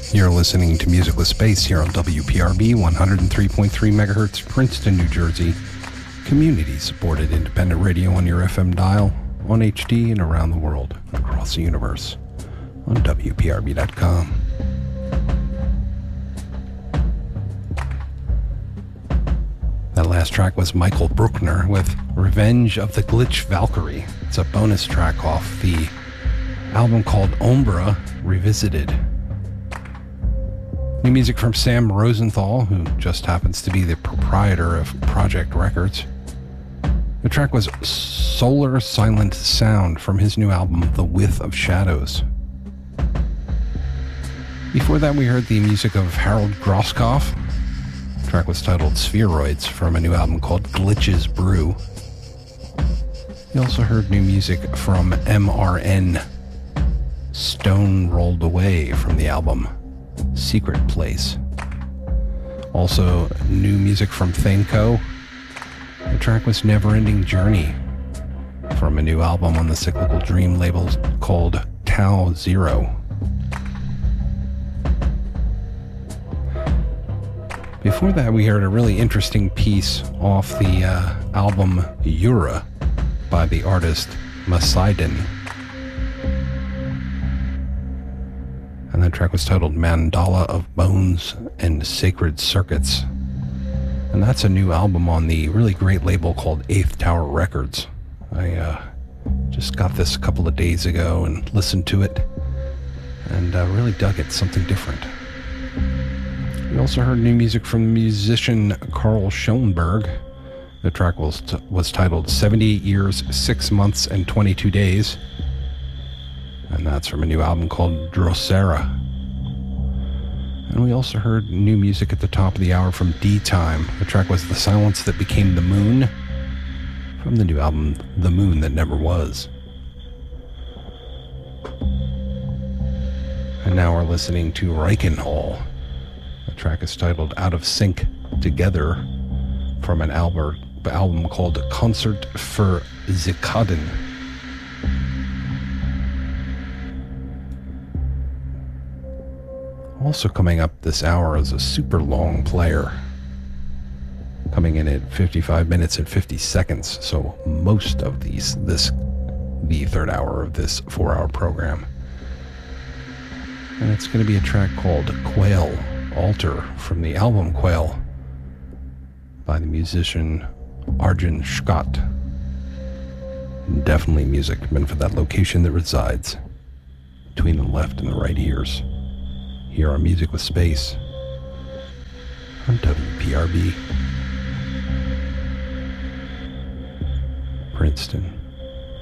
You're listening to Music with Space here on WPRB 103.3 MHz, Princeton, New Jersey. Community-supported independent radio on your FM dial, on HD, and around the world, across the universe, on WPRB.com. That last track was Michael Bruckner with Revenge of the Glitch Valkyrie. It's a bonus track off the album called Ombra Revisited. New music from Sam Rosenthal, who just happens to be the proprietor of Project Records. The track was Solar Silent Sound from his new album, The Width of Shadows. Before that, we heard the music of Harold Groskopf. The track was titled Spheroids from a new album called Glitches Brew. You also heard new music from MRN, Stone Rolled Away from the album Secret Place. Also, new music from Thanko. The track was Never Ending Journey from a new album on the Cyclical Dream label called Tau Zero. Before that, we heard a really interesting piece off the album Yura by the artist Masaiden. And that track was titled Mandala of Bones and Sacred Circuits. And that's a new album on the really great label called Eighth Tower Records. I just got this a couple of days ago and listened to it and really dug it, something different. We also heard new music from musician Carl Schoenberg. The track was titled 78 Years, 6 Months, and 22 Days. And that's from a new album called Drosera. And we also heard new music at the top of the hour from D-Time. The track was The Silence That Became the Moon from the new album The Moon That Never Was. And now we're listening to Reichenhall. The track is titled Out of Sync Together from an album called Concert for Zikaden. Also coming up this hour is a super long player, coming in at 55 minutes and 50 seconds, so most of the third hour of this 4-hour program. And it's going to be a track called Quail Altar from the album Quail by the musician Arjun Scott. Definitely music meant for that location that resides between the left and the right ears. Here on Music with Space on WPRB, Princeton.